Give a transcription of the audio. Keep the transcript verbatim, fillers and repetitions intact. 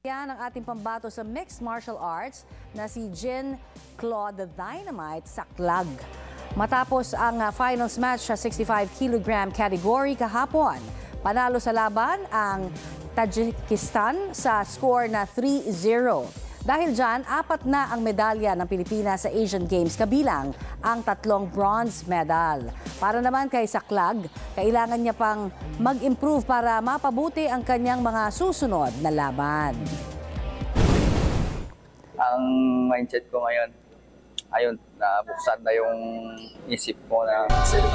Yan ang ating pambato sa mixed martial arts na si Jean Claude the Dynamite Saklag. Matapos ang uh, finals match sa sixty-five kilogram category kahapon, panalo sa laban ang Tajikistan sa score na three zero. Dahil dyan, apat na ang medalya ng Pilipinas sa Asian Games kabilang ang tatlong bronze medal. Para naman kay Saklag, kailangan niya pang mag-improve para mapabuti ang kanyang mga susunod na laban. Ang mindset ko ngayon, ayun, nabuksan na yung isip ko na